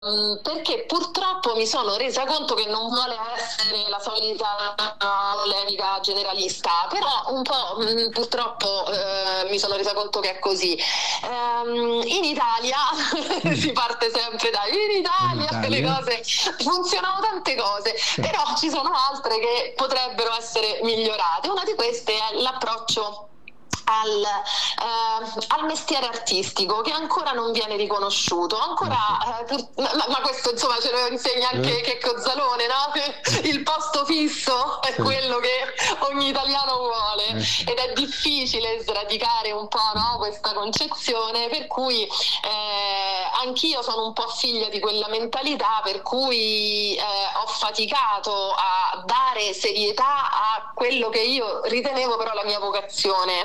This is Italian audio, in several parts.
Perché purtroppo mi sono resa conto che non vuole essere la solita polemica generalista, però un po' purtroppo mi sono resa conto che è così. In Italia si parte sempre da in Italia le cose funzionano, tante cose, però ci sono altre che potrebbero essere migliorate. Una di queste è l'approccio al mestiere artistico, che ancora non viene riconosciuto ancora, ma questo insomma ce lo insegna anche Checco Zalone, no? Il posto fisso è quello che ogni italiano vuole, ed è difficile sradicare un po', no, questa concezione, per cui anch'io sono un po' figlia di quella mentalità, per cui ho faticato a dare serietà a quello che io ritenevo però la mia vocazione.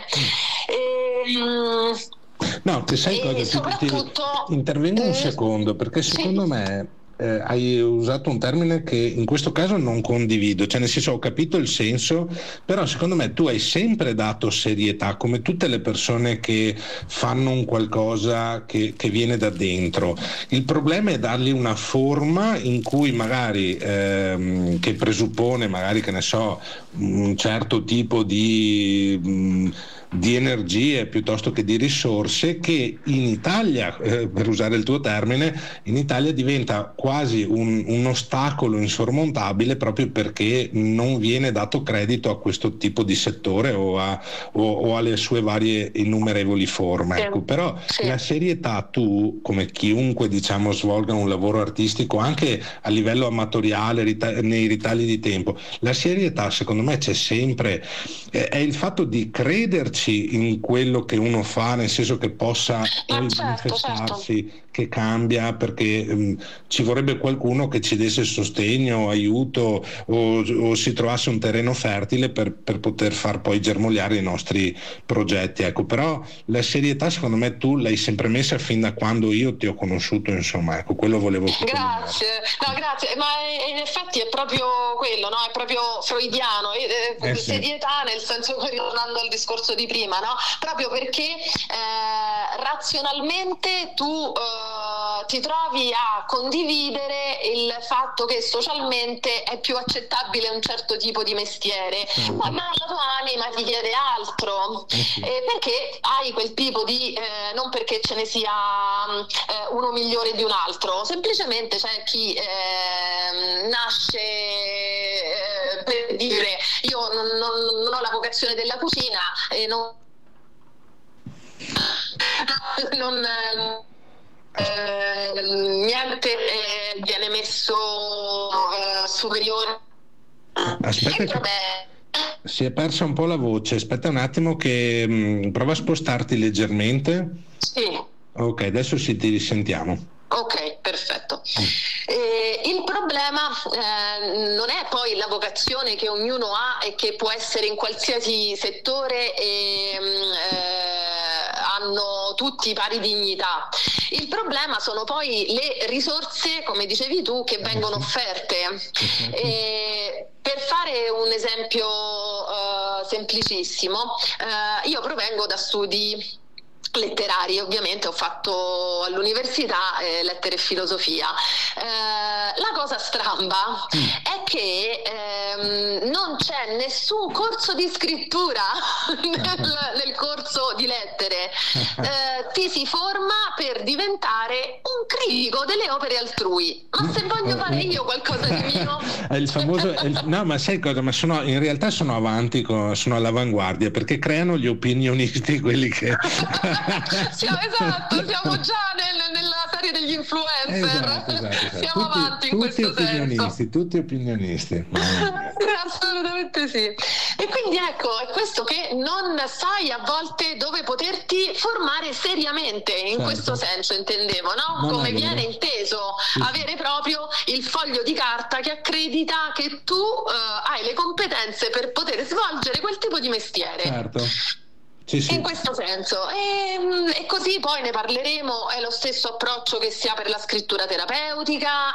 No, ti sai cosa? Soprattutto intervengo un secondo, perché secondo me hai usato un termine che in questo caso non condivido, cioè nel senso, ho capito il senso, però secondo me tu hai sempre dato serietà, come tutte le persone che fanno un qualcosa che viene da dentro. Il problema è dargli una forma in cui magari che presuppone magari, che ne so, un certo tipo di energie piuttosto che di risorse, che in Italia, per usare il tuo termine, in Italia diventa quasi un ostacolo insormontabile, proprio perché non viene dato credito a questo tipo di settore o alle sue varie innumerevoli forme. Ecco, però la serietà, tu come chiunque diciamo svolga un lavoro artistico anche a livello amatoriale, nei ritagli di tempo, la serietà secondo me c'è sempre, è il fatto di crederci in quello che uno fa, nel senso che possa manifestarsi, che cambia, perché ci vorrebbe qualcuno che ci desse sostegno, aiuto, o si trovasse un terreno fertile per poter far poi germogliare i nostri progetti. Ecco, però la serietà secondo me tu l'hai sempre messa fin da quando io ti ho conosciuto, insomma, ecco, quello volevo sottolineare. Grazie, ma in effetti è proprio quello, no? È proprio freudiano, serietà, nel senso, ritornando al discorso di prima, no? Proprio perché razionalmente tu ti trovi a condividere il fatto che socialmente è più accettabile un certo tipo di mestiere, ma la tua anima ti chiede altro, perché hai quel tipo di non perché ce ne sia uno migliore di un altro, semplicemente c'è chi nasce per dire io non ho la vocazione della cucina e niente viene messo superiore. Aspetta, si è persa un po' la voce, aspetta un attimo che prova a spostarti leggermente. Sì. Ok, adesso ti risentiamo. Ok, perfetto. Il problema non è poi la vocazione che ognuno ha e che può essere in qualsiasi settore e hanno tutti pari dignità. Il problema sono poi le risorse, come dicevi tu, che vengono offerte. Per fare un esempio semplicissimo, io provengo da studi letterari, ovviamente ho fatto all'università lettere e filosofia. La cosa stramba è che non c'è nessun corso di scrittura nel corso di lettere. Ti si forma per diventare un critico delle opere altrui, ma se voglio fare io qualcosa di mio è il famoso no, ma sai cosa, ma in realtà sono avanti, sono all'avanguardia, perché creano gli opinionisti, quelli che Esatto, siamo già nella serie degli influencer. Esatto. Siamo avanti in questo senso. Tutti opinionisti. Assolutamente sì. E quindi ecco, è questo che non sai a volte dove poterti formare seriamente, in questo senso intendevo, no? Come viene inteso avere proprio il foglio di carta che accredita che tu hai le competenze per poter svolgere quel tipo di mestiere. Certo. Sì. In questo senso, e così poi ne parleremo. È lo stesso approccio che si ha per la scrittura terapeutica.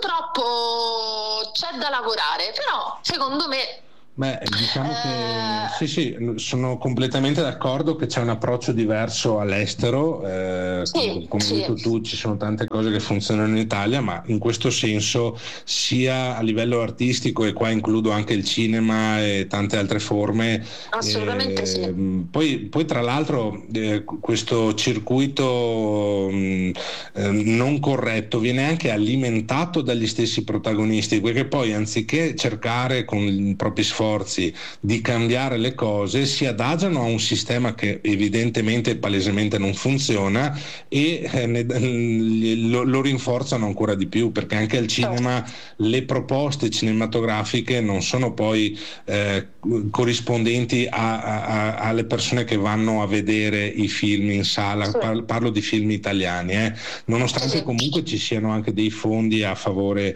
Purtroppo c'è da lavorare, però secondo me diciamo che Sì, sono completamente d'accordo che c'è un approccio diverso all'estero, come hai detto tu, ci sono tante cose che funzionano in Italia, ma in questo senso sia a livello artistico, e qua includo anche il cinema e tante altre forme. Assolutamente sì. Poi tra l'altro questo circuito non corretto viene anche alimentato dagli stessi protagonisti, perché poi anziché cercare con i propri sforzi di cambiare le cose, si adagiano a un sistema che evidentemente e palesemente non funziona, e lo rinforzano ancora di più, perché anche al cinema le proposte cinematografiche non sono poi corrispondenti alle persone che vanno a vedere i film in sala. Parlo di film italiani, nonostante comunque ci siano anche dei fondi a favore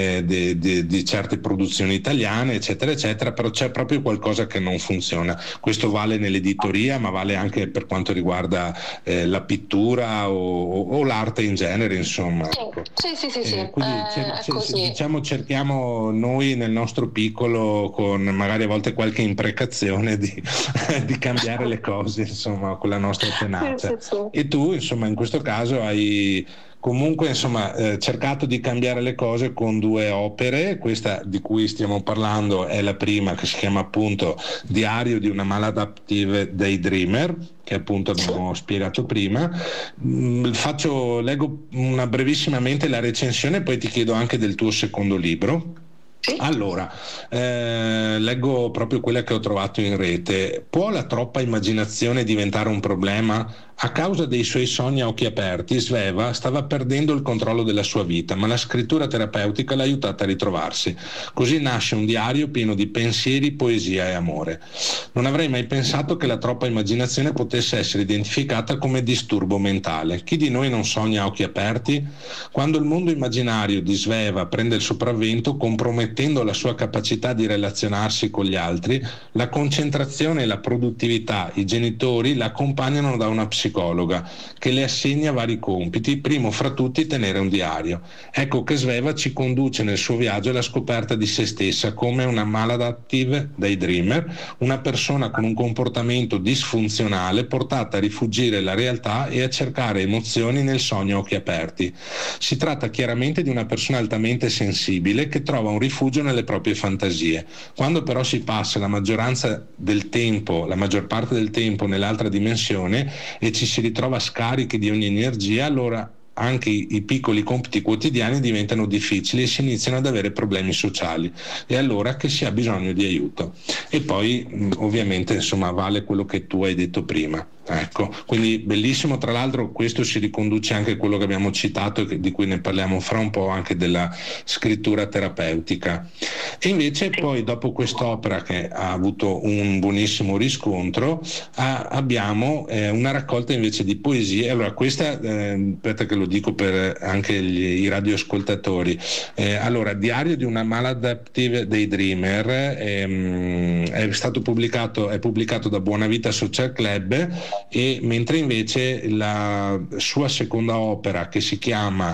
di certe produzioni italiane, eccetera eccetera, però c'è proprio qualcosa che non funziona. Questo vale nell'editoria, ma vale anche per quanto riguarda la pittura o l'arte in genere, insomma. Sì. Quindi diciamo, cerchiamo noi nel nostro piccolo, con magari a volte qualche imprecazione, di cambiare le cose, insomma, con la nostra tenacia. E tu, insomma, in questo caso hai comunque, insomma, cercato di cambiare le cose con 2 opere. Questa di cui stiamo parlando è la prima, che si chiama appunto Diario di una maladaptive daydreamer, che appunto abbiamo spiegato prima. Leggo brevissimamente la recensione, poi ti chiedo anche del tuo secondo libro. Allora, leggo proprio quella che ho trovato in rete. Può la troppa immaginazione diventare un problema? A causa dei suoi sogni a occhi aperti, Sveva stava perdendo il controllo della sua vita, ma la scrittura terapeutica l'ha aiutata a ritrovarsi. Così nasce un diario pieno di pensieri, poesia e amore. Non avrei mai pensato che la troppa immaginazione potesse essere identificata come disturbo mentale. Chi di noi non sogna a occhi aperti? Quando il mondo immaginario di Sveva prende il sopravvento, compromettendo la sua capacità di relazionarsi con gli altri, la concentrazione e la produttività, i genitori la accompagnano da una psicologa che le assegna vari compiti, primo fra tutti tenere un diario. Ecco che Sveva ci conduce nel suo viaggio alla scoperta di se stessa come una maladaptive daydreamer, una persona con un comportamento disfunzionale portata a rifuggire la realtà e a cercare emozioni nel sogno a occhi aperti. Si tratta chiaramente di una persona altamente sensibile che trova un rifugio nelle proprie fantasie. Quando però si passa la maggior parte del tempo nell'altra dimensione e ci si ritrova scarichi di ogni energia, allora anche i piccoli compiti quotidiani diventano difficili e si iniziano ad avere problemi sociali, e allora che si ha bisogno di aiuto. E poi ovviamente, insomma, vale quello che tu hai detto prima. Ecco, quindi bellissimo. Tra l'altro questo si riconduce anche a quello che abbiamo citato, di cui ne parliamo fra un po', anche della scrittura terapeutica. E invece poi, dopo quest'opera che ha avuto un buonissimo riscontro, abbiamo una raccolta invece di poesie. Allora questa, aspetta che lo dico per anche i radioascoltatori. Allora, Diario di una maladaptive daydreamer è pubblicato da Buonavita Social Club, e mentre invece la sua seconda opera, che si chiama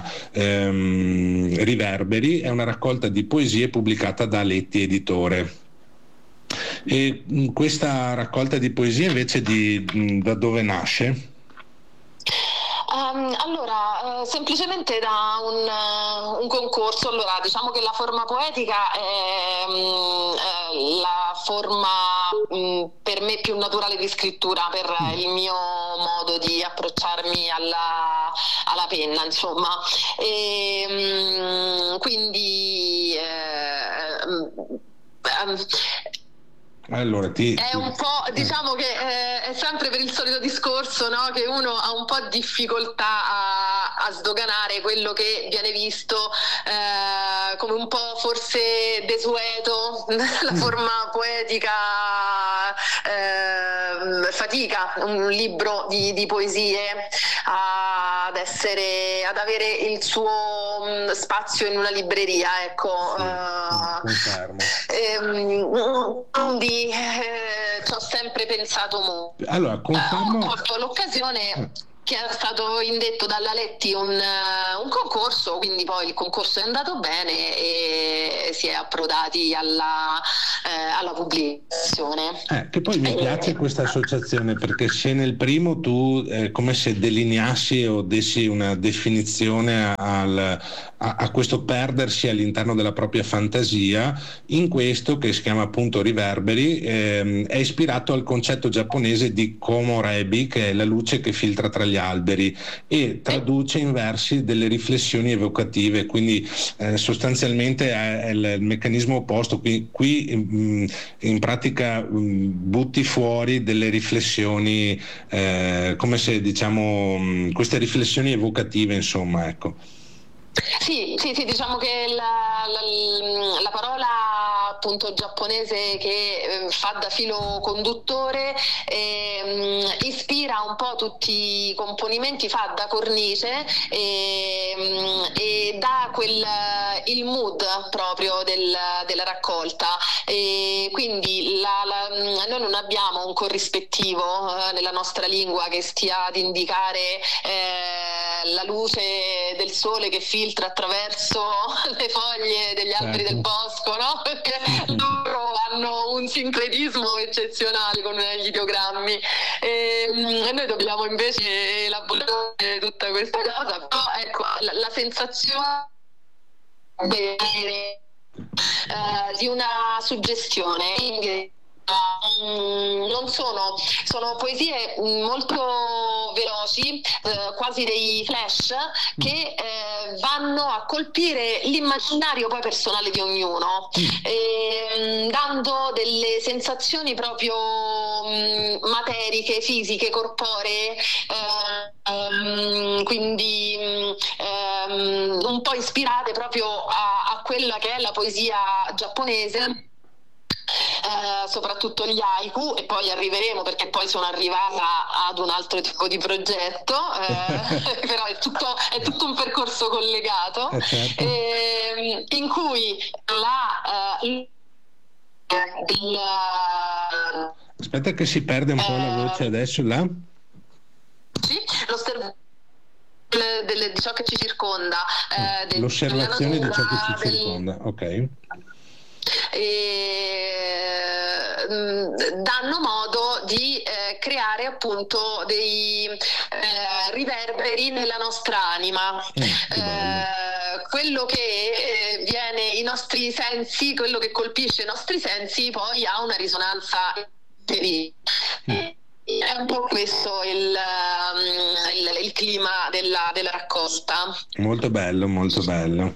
Riverberi, è una raccolta di poesie pubblicata da Aletti Editore. E questa raccolta di poesie invece da dove nasce? Allora, semplicemente da un concorso. Allora, diciamo che la forma poetica è la forma per me più naturale di scrittura, per il mio modo di approcciarmi alla penna, insomma. E, quindi allora, è un po', diciamo che è sempre per il solito discorso, no? Che uno ha un po' difficoltà a sdoganare quello che viene visto come un po' forse desueto. La forma poetica fatica un libro di poesie ad avere il suo spazio in una libreria, ecco. Confermo. Quindi ci ho sempre pensato molto. Allora, confermo. Ho colto l'occasione. che è stato indetto dalla Letti un concorso, quindi poi il concorso è andato bene e si è approdati alla pubblicazione. Che poi mi piace questa associazione, perché se nel primo tu come se delineassi o dessi una definizione a questo perdersi all'interno della propria fantasia, in questo, che si chiama appunto Riverberi, è ispirato al concetto giapponese di komorebi, che è la luce che filtra tra gli alberi, e traduce in versi delle riflessioni evocative, quindi sostanzialmente è il meccanismo opposto. Qui in pratica butti fuori delle riflessioni, come se diciamo queste riflessioni evocative, insomma, ecco. Sì, diciamo che la parola appunto giapponese che fa da filo conduttore ispira un po' tutti i componimenti, fa da cornice e dà il mood proprio della raccolta. E quindi noi non abbiamo un corrispettivo nella nostra lingua che stia ad indicare la luce del sole che filtra attraverso le foglie degli alberi del bosco, no? Perché loro hanno un sincretismo eccezionale con gli ideogrammi e noi dobbiamo invece elaborare tutta questa cosa. Però ecco, la sensazione di una suggestione non sono poesie molto veloci, quasi dei flash che vanno a colpire l'immaginario poi personale di ognuno, dando delle sensazioni proprio materiche, fisiche, corporee, quindi un po' ispirate proprio a quella che è la poesia giapponese. Soprattutto gli haiku, e poi arriveremo, perché poi sono arrivata ad un altro tipo di progetto, però è tutto un percorso collegato, certo. In cui aspetta che si perde un po' la voce adesso là. Sì, di ciò che ci circonda, l'osservazione di ciò che ci circonda, ok. Danno modo di creare appunto dei riverberi nella nostra anima, quello che viene i nostri sensi, quello che colpisce i nostri sensi poi ha una risonanza è un po' questo il clima della raccolta. Molto bello, molto bello.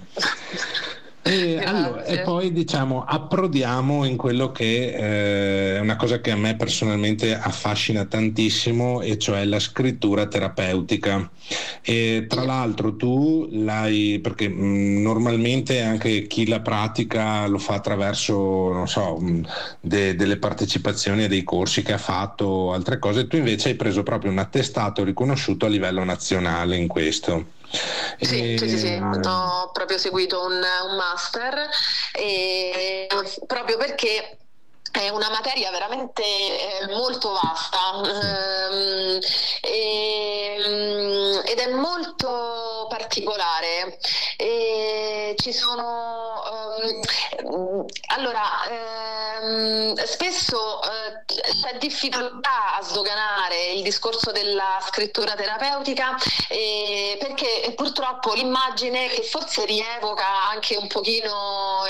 E poi diciamo approdiamo in quello che è una cosa che a me personalmente affascina tantissimo, e cioè la scrittura terapeutica. E tra l'altro tu l'hai, perché normalmente anche chi la pratica lo fa attraverso, non so, delle partecipazioni a dei corsi che ha fatto, altre cose. Tu invece hai preso proprio un attestato riconosciuto a livello nazionale in questo. Sì, ho proprio seguito un master, proprio perché è una materia veramente molto vasta ed è molto particolare. Ci sono spesso c'è difficoltà a sdoganare il discorso della scrittura terapeutica, perché purtroppo l'immagine, che forse rievoca anche un pochino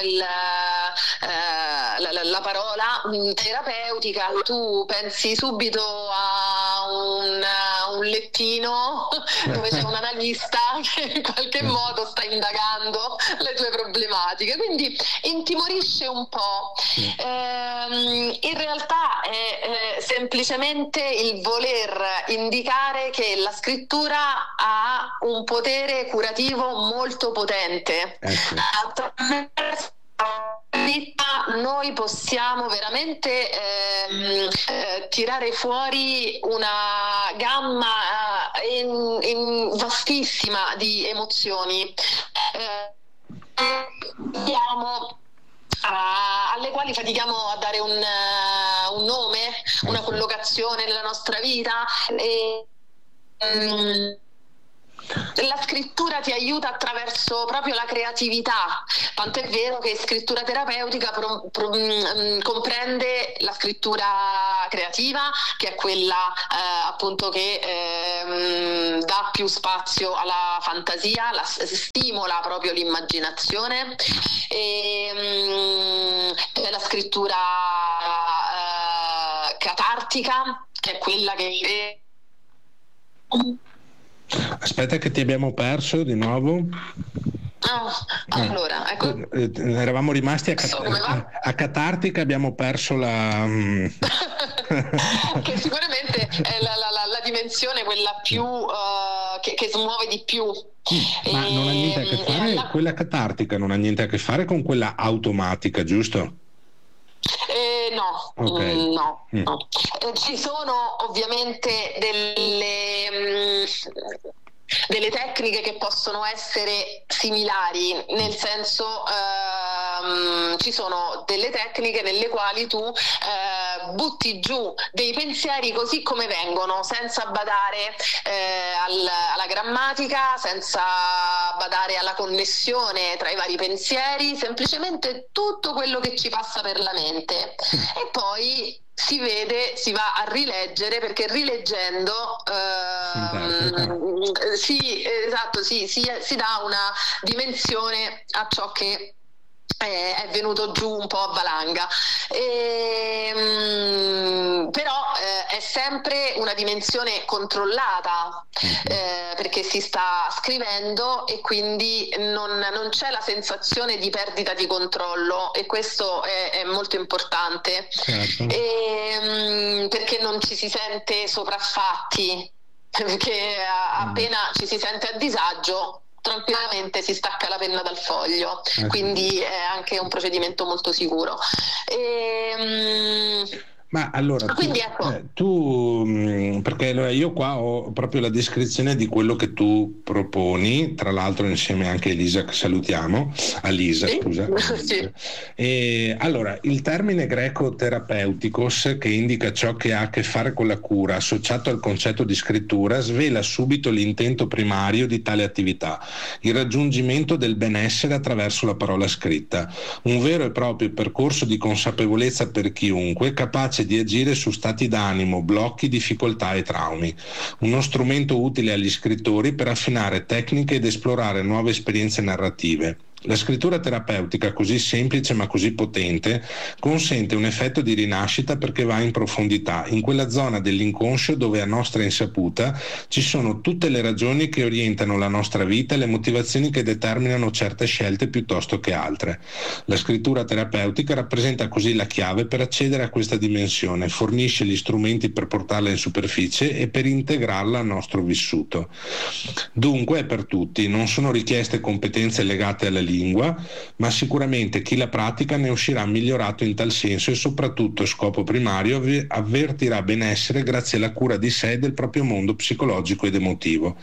la parola terapeutica, tu pensi subito a un lettino dove c'è un analista che in qualche modo sta indagando le tue problematiche, quindi intimorisce un po'. In realtà è semplicemente il voler indicare che la scrittura ha un potere curativo molto potente. Attraverso noi possiamo veramente tirare fuori una gamma vastissima di emozioni alle quali fatichiamo a dare un nome, una collocazione nella nostra vita, la scrittura ti aiuta attraverso proprio la creatività, tanto è vero che scrittura terapeutica comprende la scrittura creativa, che è quella appunto che dà più spazio alla fantasia, stimola proprio l'immaginazione, e la scrittura catartica, che è quella che... Aspetta che ti abbiamo perso di nuovo. Allora, ecco. Eravamo rimasti a catartica, abbiamo perso la... che sicuramente è la dimensione quella più che smuove di più. Ma non ha niente a che fare, quella catartica non ha niente a che fare con quella automatica, giusto? No, okay. No. Ci sono ovviamente delle tecniche che possono essere similari, nel senso ci sono delle tecniche nelle quali tu butti giù dei pensieri così come vengono, senza badare alla grammatica, senza badare alla connessione tra i vari pensieri, semplicemente tutto quello che ci passa per la mente, e poi si va a rileggere, perché rileggendo si dà una dimensione a ciò che è venuto giù un po' a valanga, però è sempre una dimensione controllata, perché si sta scrivendo e quindi non c'è la sensazione di perdita di controllo, e questo è molto importante, certo. Perché non ci si sente sopraffatti, perché appena ci si sente a disagio tranquillamente si stacca la penna dal foglio, quindi è anche un procedimento molto sicuro. Ma allora, tu perché io qua ho proprio la descrizione di quello che tu proponi, tra l'altro insieme anche a Elisa, che salutiamo, scusa. Sì. E allora, il termine greco terapeuticos, che indica ciò che ha a che fare con la cura, associato al concetto di scrittura, svela subito l'intento primario di tale attività, il raggiungimento del benessere attraverso la parola scritta, un vero e proprio percorso di consapevolezza per chiunque, capace di agire su stati d'animo, blocchi, difficoltà e traumi. Uno strumento utile agli scrittori per affinare tecniche ed esplorare nuove esperienze narrative. La scrittura terapeutica, così semplice ma così potente, consente un effetto di rinascita perché va in profondità, in quella zona dell'inconscio dove a nostra insaputa ci sono tutte le ragioni che orientano la nostra vita e le motivazioni che determinano certe scelte piuttosto che altre. La scrittura terapeutica rappresenta così la chiave per accedere a questa dimensione, fornisce gli strumenti per portarla in superficie e per integrarla al nostro vissuto. Dunque è per tutti, non sono richieste competenze legate alla lingua, ma sicuramente chi la pratica ne uscirà migliorato in tal senso e soprattutto, scopo primario, avvertirà benessere grazie alla cura di sé e del proprio mondo psicologico ed emotivo.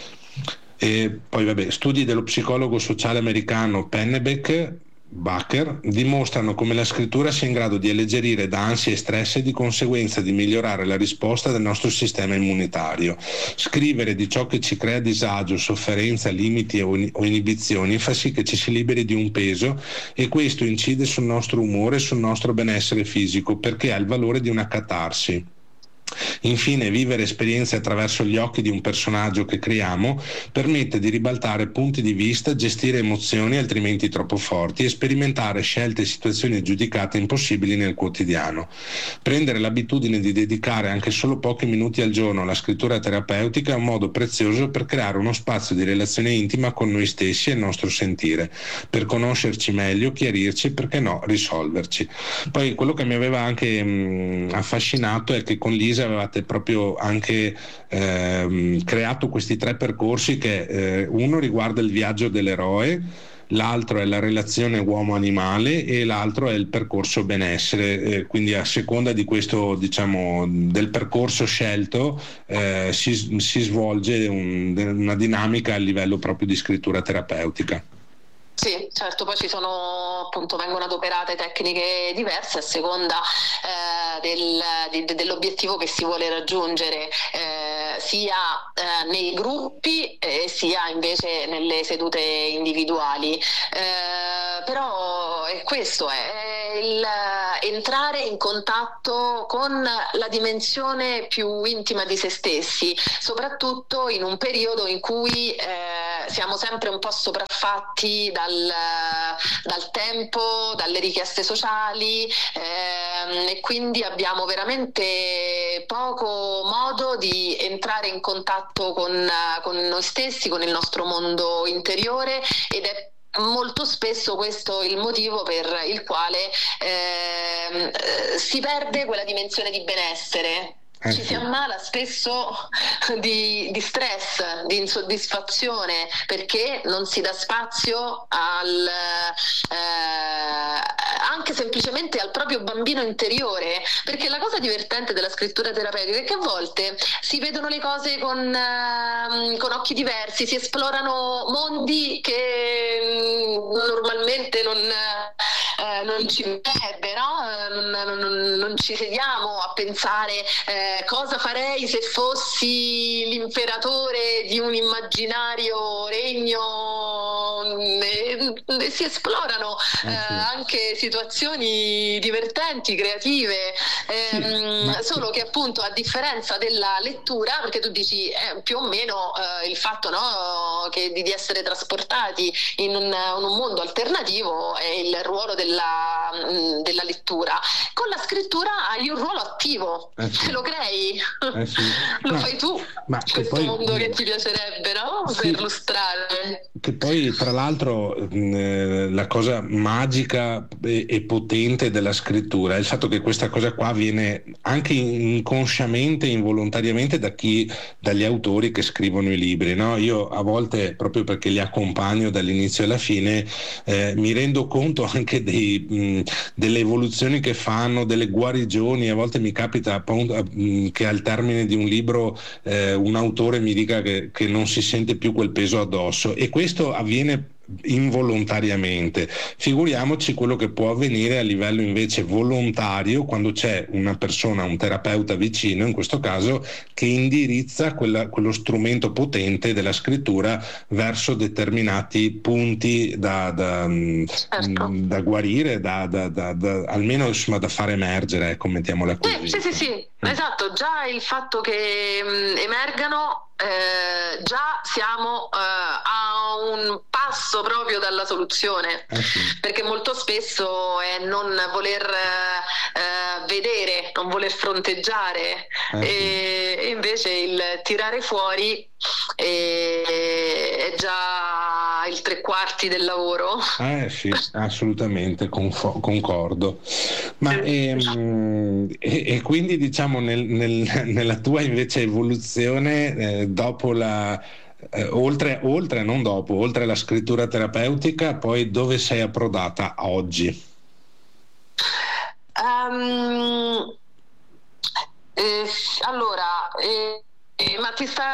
E poi studi dello psicologo sociale americano Pennebeck Baker dimostrano come la scrittura sia in grado di alleggerire da ansia e stress e di conseguenza di migliorare la risposta del nostro sistema immunitario. Scrivere di ciò che ci crea disagio, sofferenza, limiti o inibizioni fa sì che ci si liberi di un peso, e questo incide sul nostro umore e sul nostro benessere fisico, perché ha il valore di una catarsi. Infine, vivere esperienze attraverso gli occhi di un personaggio che creiamo permette di ribaltare punti di vista, gestire emozioni altrimenti troppo forti e sperimentare scelte e situazioni giudicate impossibili nel quotidiano. Prendere l'abitudine di dedicare anche solo pochi minuti al giorno alla scrittura terapeutica è un modo prezioso per creare uno spazio di relazione intima con noi stessi e il nostro sentire, per conoscerci meglio, chiarirci e, perché no, risolverci. Poi quello che mi aveva anche affascinato è che con Lisa avevate proprio anche creato questi 3 percorsi che uno riguarda il viaggio dell'eroe, l'altro è la relazione uomo-animale e l'altro è il percorso benessere, quindi a seconda di questo, del percorso scelto si svolge una dinamica a livello proprio di scrittura terapeutica. Sì, certo, poi vengono adoperate tecniche diverse a seconda dell'obiettivo che si vuole raggiungere. sia nei gruppi sia invece nelle sedute individuali. Però questo è il entrare in contatto con la dimensione più intima di se stessi, soprattutto in un periodo in cui siamo sempre un po' sopraffatti dal tempo, dalle richieste sociali, e quindi abbiamo veramente poco modo di entrare in contatto con noi stessi, con il nostro mondo interiore, ed è molto spesso questo il motivo per il quale si perde quella dimensione di benessere. Ci si ammala spesso di stress, di insoddisfazione, perché non si dà spazio anche semplicemente al proprio bambino interiore, perché la cosa divertente della scrittura terapeutica è che a volte si vedono le cose con occhi diversi, si esplorano mondi che normalmente non ci vedrebbe, no? Non ci sediamo a pensare cosa farei se fossi l'imperatore di un immaginario regno, e si esplorano anche situazioni divertenti, creative, solo che appunto, a differenza della lettura, perché tu dici più o meno il fatto, no, che di essere trasportati in un mondo alternativo è il ruolo della lettura. Con la scrittura hai un ruolo attivo, ce lo crei, lo fai tu, questo mondo che ti piacerebbe, no? Sì, per illustrare. che poi tra l'altro la cosa magica e potente della scrittura è il fatto che questa cosa qua viene anche inconsciamente, involontariamente dagli autori che scrivono i libri, no? Io a volte, proprio perché li accompagno dall'inizio alla fine, mi rendo conto anche delle evoluzioni che fanno, delle guarigioni. A volte mi capita appunto che al termine di un libro un autore mi dica che non si sente più quel peso addosso, e questo avviene involontariamente. Figuriamoci quello che può avvenire a livello invece volontario, quando c'è una persona, un terapeuta vicino, in questo caso, che indirizza quello strumento potente della scrittura verso determinati punti da guarire, almeno insomma da far emergere, ecco, mettiamola così. Sì. Esatto, già il fatto che emergano, già siamo a un passo proprio dalla soluzione, perché molto spesso è non voler vedere, non voler fronteggiare, e invece il tirare fuori è già il 3/4 del lavoro. Sì, assolutamente, concordo. Ma e quindi diciamo nella tua invece evoluzione, dopo oltre la scrittura terapeutica, poi dove sei approdata oggi? Ma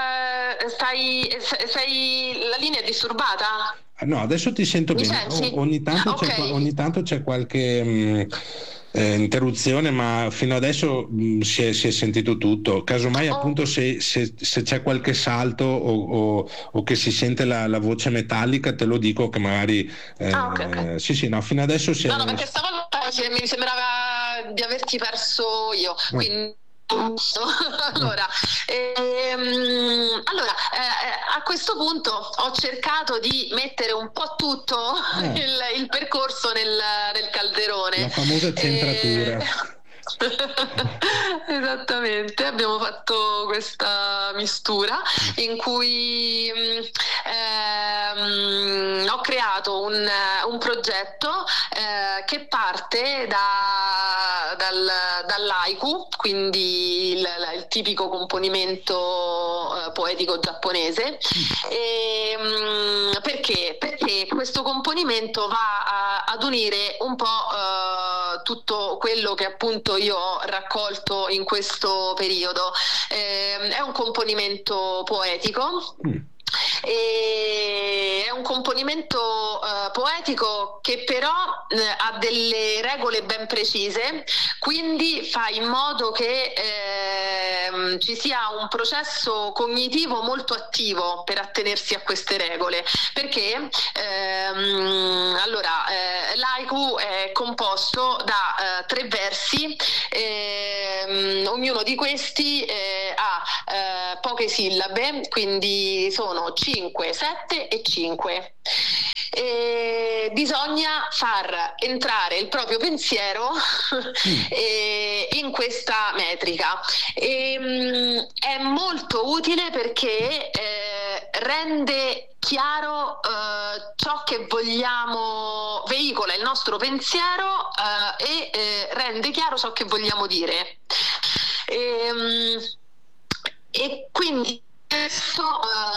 sei la linea è disturbata? No, adesso ti sento bene. Ogni tanto c'è qualche interruzione, ma fino adesso si è sentito tutto. Casomai appunto se c'è qualche salto o che si sente la voce metallica, te lo dico, che magari okay. Sì, no, fino adesso no, perché stavolta mi sembrava di averti perso io, quindi allora, a questo punto ho cercato di mettere un po' tutto il percorso nel calderone. La famosa centratura. Esattamente, abbiamo fatto questa mistura in cui ho creato un progetto che parte dall'haiku, quindi il tipico componimento poetico giapponese. Perché questo componimento va ad unire un po' tutto quello che appunto io ho raccolto in questo periodo. È un componimento poetico. È un componimento poetico che però ha delle regole ben precise, quindi fa in modo che ci sia un processo cognitivo molto attivo per attenersi a queste regole, perché l'haiku è composto da 3 versi, ognuno di questi ha poche sillabe, quindi sono 5, 7 e 5. Bisogna far entrare il proprio pensiero in questa metrica. È molto utile perché rende chiaro ciò che vogliamo, veicola il nostro pensiero e rende chiaro ciò che vogliamo dire. E quindi questo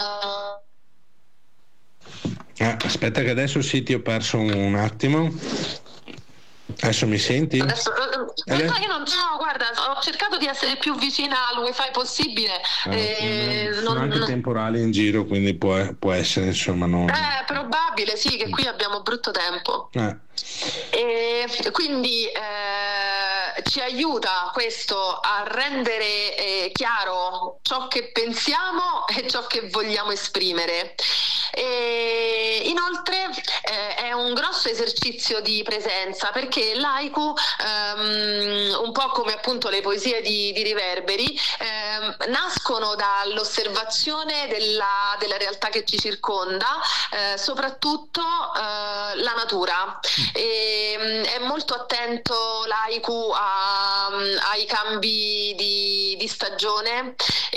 aspetta che adesso sì, ti ho perso un attimo. Adesso mi senti? Adesso, io non so, guarda, ho cercato di essere più vicina al wifi possibile. Sono anche temporali in giro, quindi può essere, insomma, non... probabile, sì, che qui abbiamo brutto tempo. E quindi ci aiuta questo a rendere chiaro ciò che pensiamo e ciò che vogliamo esprimere. E inoltre è un grosso esercizio di presenza, perché l'haiku, un po' come appunto le poesie di Riverberi, nascono dall'osservazione della realtà che ci circonda, soprattutto la natura. È molto attento l'haiku ai cambi di stagione,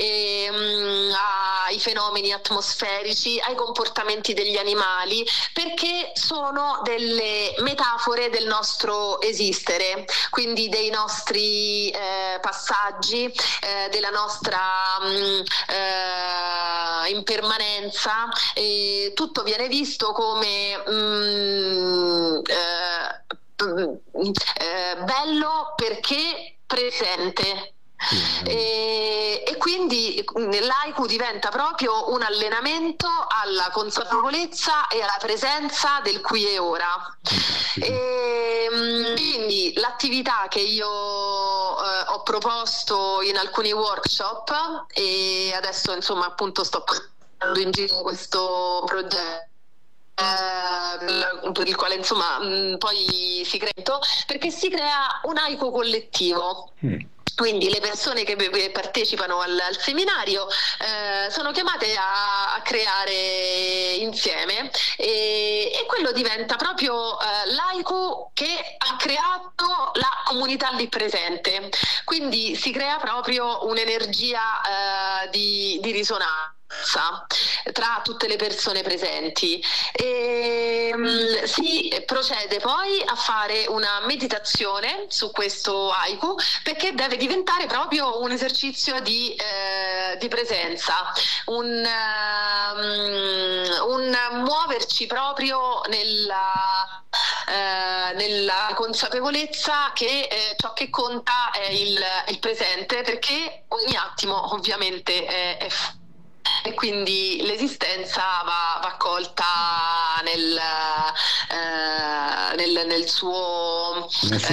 ai fenomeni atmosferici, ai comportamenti degli animali, perché sono delle metafore del nostro esistere, quindi dei nostri passaggi, della nostra impermanenza. Tutto viene visto come bello perché presente. E quindi l'haiku diventa proprio un allenamento alla consapevolezza e alla presenza del qui e ora. Quindi l'attività che io ho proposto in alcuni workshop, e adesso insomma appunto sto portando in giro questo progetto per il quale insomma poi perché si crea un haiku collettivo. Quindi le persone che partecipano al seminario sono chiamate a creare insieme, e quello diventa proprio l'haiku che ha creato la comunità lì presente. Quindi si crea proprio un'energia di risonanza tra tutte le persone presenti, e si procede poi a fare una meditazione su questo haiku, perché deve diventare proprio un esercizio di presenza, un muoverci proprio nella consapevolezza che ciò che conta è il presente, perché ogni attimo ovviamente è e quindi l'esistenza va colta nel suo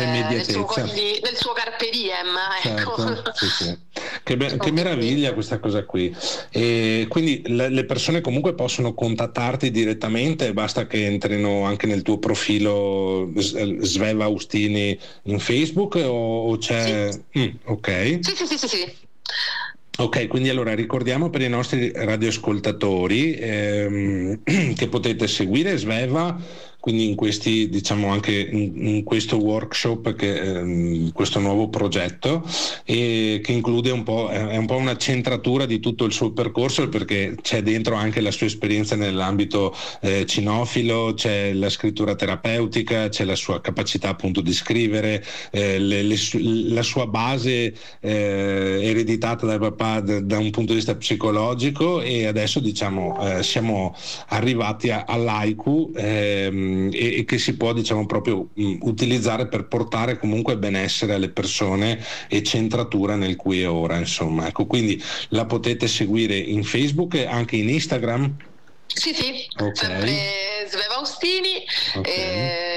carpe diem, ecco. Certo, sì. Che meraviglia questa cosa qui. E quindi le persone comunque possono contattarti direttamente, basta che entrino anche nel tuo profilo Sveva Austini in Facebook, o c'è... Sì. Ok. Sì. Ok, quindi allora ricordiamo per i nostri radioascoltatori che potete seguire Sveva, quindi in questi, diciamo, anche in questo workshop, questo nuovo progetto, e che include è un po' una centratura di tutto il suo percorso, perché c'è dentro anche la sua esperienza nell'ambito cinofilo, c'è la scrittura terapeutica, c'è la sua capacità appunto di scrivere, la sua base ereditata dal papà da un punto di vista psicologico, e adesso diciamo siamo arrivati all'haiku, e che si può, diciamo, proprio utilizzare per portare comunque benessere alle persone e centratura nel qui e ora, insomma. Ecco, quindi la potete seguire in Facebook e anche in Instagram. Sì, okay. Sempre Sveva Austini, okay. Sì.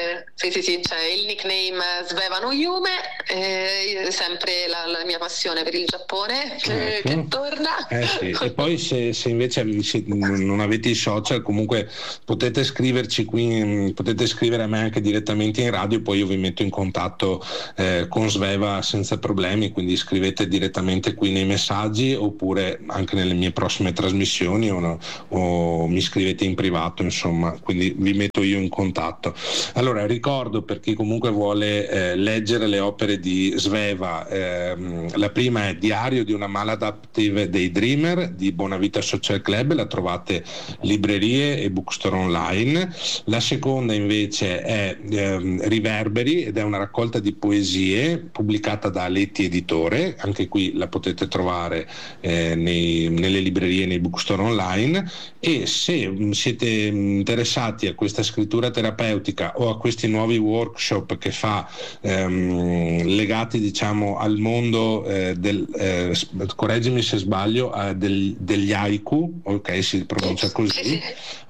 sì, c'è il nickname Sveva no Yume, sempre la mia passione per il Giappone che torna. Sì. E poi se invece non avete i social, comunque potete scriverci qui, potete scrivere a me anche direttamente in radio, poi io vi metto in contatto con Sveva senza problemi, quindi scrivete direttamente qui nei messaggi oppure anche nelle mie prossime trasmissioni o mi scrivete in privato, insomma, quindi vi metto io in contatto. Allora ricordo, per chi comunque vuole leggere le opere di Sveva, la prima è Diario di una maladaptive daydreamer di Bonavita Social Club, la trovate librerie e bookstore online. La seconda invece è Riverberi ed è una raccolta di poesie pubblicata da Aletti Editore, anche qui la potete trovare nelle librerie e nei bookstore online. E se siete interessati a questa scrittura terapeutica o a questi nuovi workshop che fa legati diciamo al mondo correggimi se sbaglio, degli haiku, ok, si pronuncia così,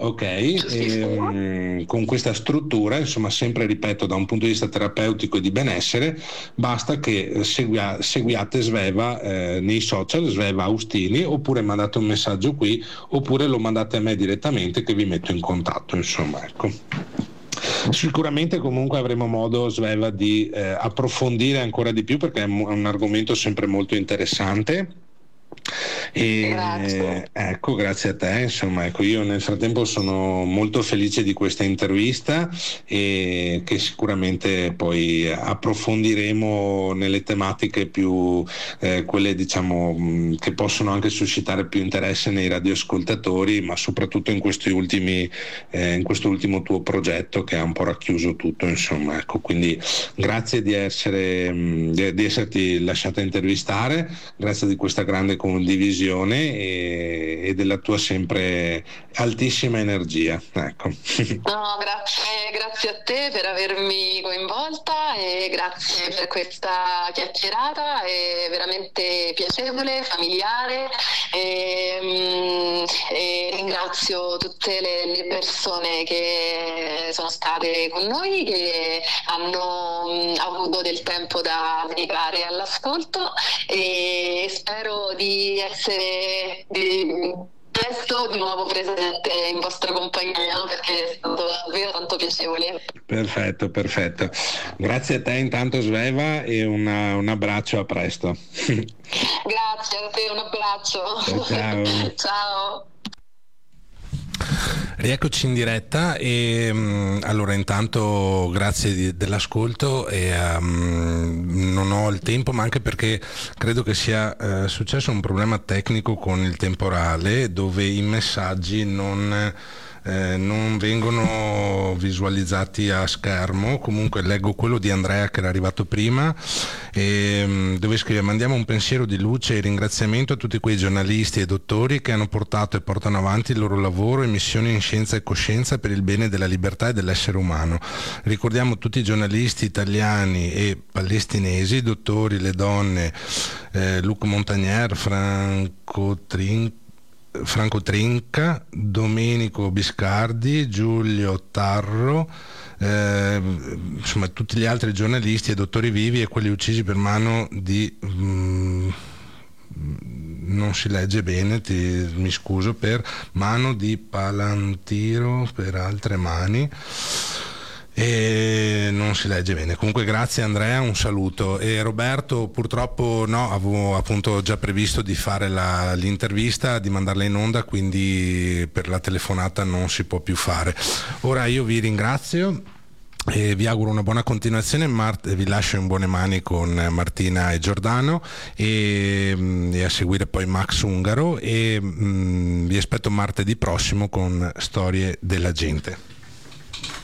ok, con questa struttura, insomma, sempre ripeto, da un punto di vista terapeutico e di benessere, basta che seguiate Sveva nei social, Sveva Austini, oppure mandate un messaggio qui, oppure lo mandate a me direttamente che vi metto in contatto, insomma, ecco. Sicuramente comunque avremo modo, Sveva, di approfondire ancora di più, perché è un argomento sempre molto interessante. E ecco, grazie a te, insomma, ecco, io nel frattempo sono molto felice di questa intervista e che sicuramente poi approfondiremo nelle tematiche più quelle diciamo che possono anche suscitare più interesse nei radioascoltatori, ma soprattutto in questo ultimo tuo progetto che ha un po' racchiuso tutto, insomma, ecco, quindi grazie di esserti lasciata intervistare, grazie di questa grande condivisione e della tua sempre altissima energia, ecco. No, grazie a te per avermi coinvolta e grazie per questa chiacchierata, è veramente piacevole, familiare e ringrazio tutte le persone che sono state con noi, che hanno avuto del tempo da dedicare all'ascolto, e spero di essere presto di nuovo presente in vostra compagnia, perché è stato davvero tanto piacevole. Perfetto. Grazie a te intanto, Sveva, e un abbraccio, a presto. Grazie a te, un abbraccio. Ciao. Ciao. Rieccoci in diretta e allora intanto grazie dell'ascolto e non ho il tempo, ma anche perché credo che sia successo un problema tecnico con il temporale, dove i messaggi non vengono visualizzati a schermo. Comunque leggo quello di Andrea che era arrivato prima, dove scrive: mandiamo un pensiero di luce e ringraziamento a tutti quei giornalisti e dottori che hanno portato e portano avanti il loro lavoro e missione in scienza e coscienza per il bene della libertà e dell'essere umano. Ricordiamo tutti i giornalisti italiani e palestinesi, i dottori, le donne, Luc Montagnier, Franco Trinca, Domenico Biscardi, Giulio Tarro, insomma tutti gli altri giornalisti e dottori vivi e quelli uccisi per mano di non si legge bene, mi scuso, per mano di Palantiro, per altre mani, e non si legge bene. Comunque grazie Andrea, un saluto. E Roberto, purtroppo no, avevo appunto già previsto di fare l'intervista, di mandarla in onda, quindi per la telefonata non si può più fare. Ora io vi ringrazio e vi auguro una buona continuazione. Vi lascio in buone mani con Martina e Giordano e a seguire poi Max Ungaro, e vi aspetto martedì prossimo con Storie della Gente.